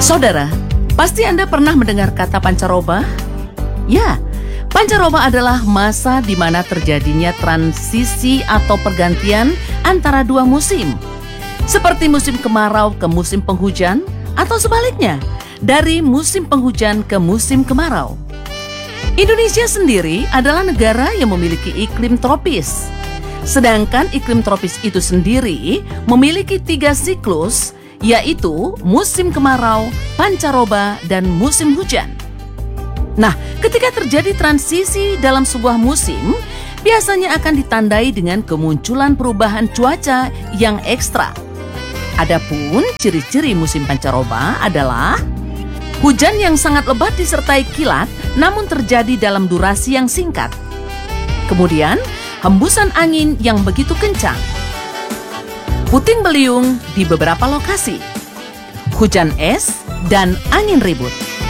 Saudara, pasti Anda pernah mendengar kata pancaroba? Ya, pancaroba adalah masa di mana terjadinya transisi atau pergantian antara dua musim. Seperti musim kemarau ke musim penghujan, atau sebaliknya, dari musim penghujan ke musim kemarau. Indonesia sendiri adalah negara yang memiliki iklim tropis. Sedangkan iklim tropis itu sendiri memiliki 3 siklus, yaitu musim kemarau, pancaroba, dan musim hujan. Nah, ketika terjadi transisi dalam sebuah musim, biasanya akan ditandai dengan kemunculan perubahan cuaca yang ekstra. Adapun ciri-ciri musim pancaroba adalah hujan yang sangat lebat disertai kilat, namun terjadi dalam durasi yang singkat. Kemudian, hembusan angin yang begitu kencang. Puting beliung di beberapa lokasi. Hujan es dan angin ribut.